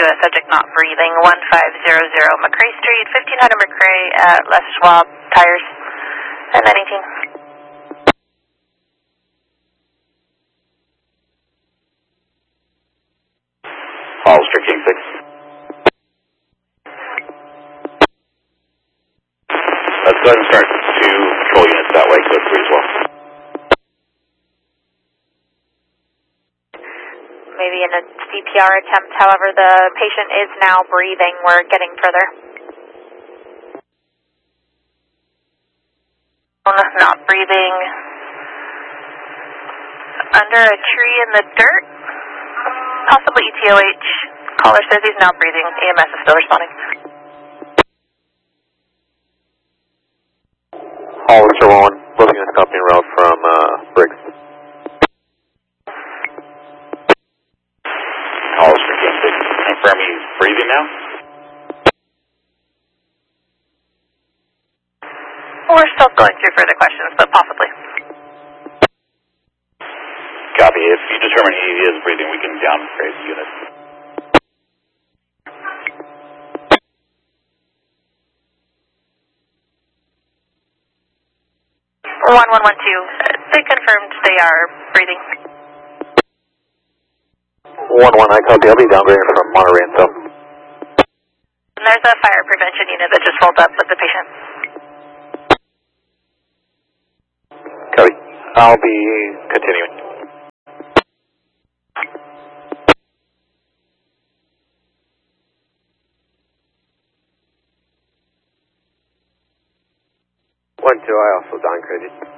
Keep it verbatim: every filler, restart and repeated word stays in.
a subject not breathing, one five zero zero McRae Street, fifteen hundred McRae at Les Schwab Tires, and nine eighteen. Hollister King six. Let's go ahead and start two control units that way, code three as well. Maybe in a C P R attempt, however, the patient is now breathing. We're getting further. Not breathing. Under a tree in the dirt. Possibly E T O H. Caller says he's now breathing. E M S is still responding. Hollister one, moving this company route from uh, Briggs. Hollister King six, confirm he's breathing now? We're still going through further questions, but possibly. Copy. If you determine he is breathing, we can downgrade the unit. one one one two, they confirmed they are breathing. one one, I copy. I'll be downgrading from Monterey and so. And there's a fire prevention unit that just rolled up with the patient. Copy. I'll be continuing. one two, I also downgraded.